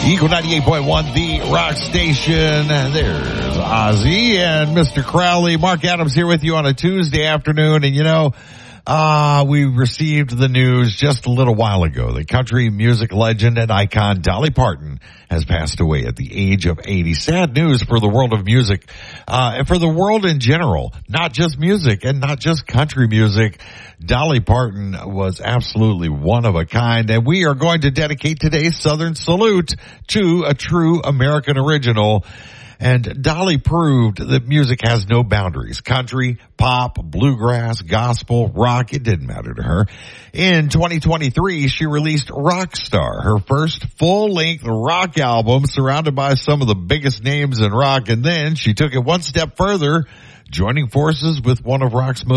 Eagle 98.1, the rock station. There's Ozzy and Mr. Crowley. Mark Adams here with you on a Tuesday afternoon. And we received the news just a little while ago. The country music legend and icon Dolly Parton has passed away at the age of 80. Sad news for the world of music, and for the world in general, not just music and not just country music. Dolly Parton was absolutely one of a kind, and we are going to dedicate today's Southern Salute to a true American original. And Dolly proved that music has no boundaries. Country, pop, bluegrass, gospel, rock, it didn't matter to her. In 2023, she released Rockstar, her first full-length rock album surrounded by some of the biggest names in rock. And then she took it one step further, joining forces with one of rock's most